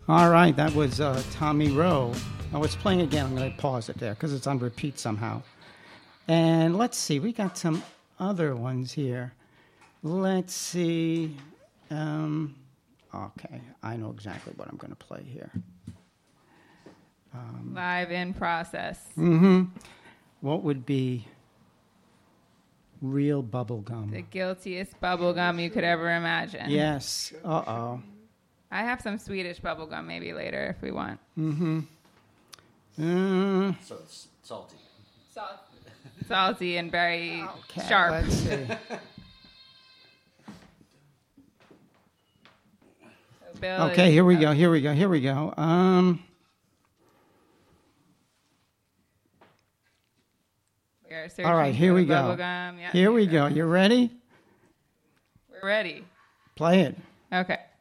All right, that was Tommy Rowe. Oh, it's playing again. I'm going to pause it there because it's on repeat somehow. And let's see, we got some other ones here. Let's see. Okay, I know exactly what I'm going to play here. Live in process. What would be real bubble gum? The guiltiest bubble gum you could ever imagine. Yes. Uh-oh. I have some Swedish bubble gum maybe later if we want. So it's salty. Salty and very Okay, sharp. let's see. Bill Okay, is- here we go. We are searching All right, here for we the go. bubble gum. Yeah, Here we go. You ready? We're ready. Play it. Okay.